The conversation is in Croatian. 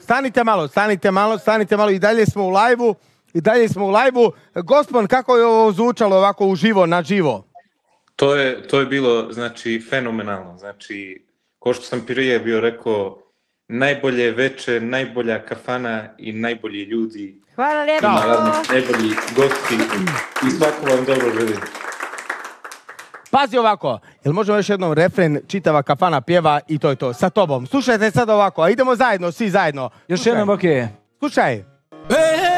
stanite malo, i dalje smo u live-u. Gospon, kako je ovo zvučalo ovako uživo, na živo? To je bilo, znači, fenomenalno. Znači, ko što sam prije bio rekao, najbolje večer, najbolja kafana i najbolji ljudi. Hvala lijepo. Najbolji gosti i svako vam dobro želim. Pazi ovako, jel možemo još jednom refren, čitava kafana pjeva i to je to, sa tobom. Slušajte sad ovako, a idemo zajedno, svi zajedno. Još jednom, okej. Slušaj.